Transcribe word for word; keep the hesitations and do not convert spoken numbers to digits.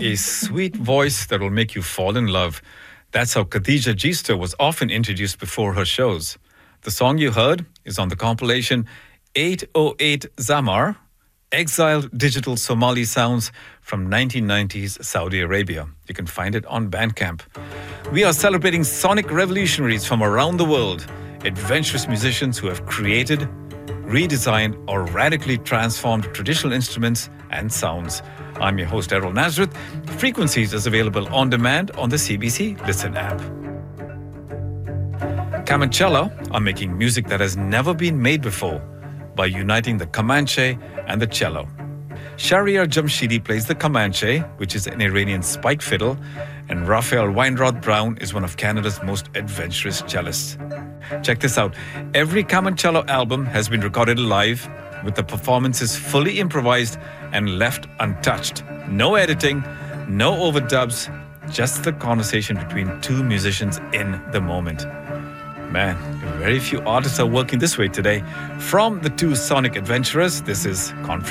A sweet voice that will make you fall in love. That's how Khadija Gisto was often introduced before her shows. The song you heard is on the compilation eight oh eight Zamar, Exiled Digital Somali Sounds from nineteen nineties Saudi Arabia. You can find it on Bandcamp. We are celebrating sonic revolutionaries from around the world, adventurous musicians who have created, redesigned or radically transformed traditional instruments and sounds. I'm your host, Errol Nazareth. Frequencies is available on demand on the C B C Listen app. Camanchela are making music that has never been made before by uniting the Comanche and the cello. Shahryar Jamshidi plays the Comanche, which is an Iranian spike fiddle, and Raphael Weinrod Brown is one of Canada's most adventurous cellists. Check this out. Every Camanchela album has been recorded live, with the performances fully improvised and left untouched. No editing, no overdubs, just the conversation between two musicians in the moment. Man, very few artists are working this way today. From the two sonic adventurers, this is Conference.